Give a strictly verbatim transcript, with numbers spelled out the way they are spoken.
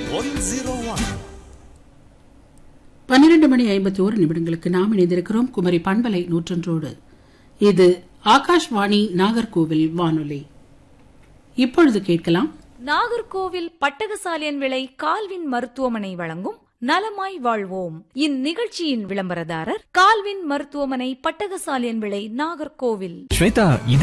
One zero one. பன்னிரண்டு மணி ஐம்பத்தி ஓரு நிமிடங்களுக்கு நாம் இணைந்திருக்கிறோம் குமரி பண்பலை நூற்றொன்றோடு. இது ஆகாஷ்வாணி நாகர்கோவில் வானொலி. இப்பொழுது கேட்கலாம் நாகர்கோவில் பட்டகசாலியன் விளை கால்வின் மருத்துவமனை வழங்கும் நலமாய் வாழ்வோம். இந்நிகழ்ச்சியின் விளம்பரதாரர் கால்வின் மருத்துவமனை, பட்டகசாலியன் விளை, நாகர்கோவில். ஸ்வேதா,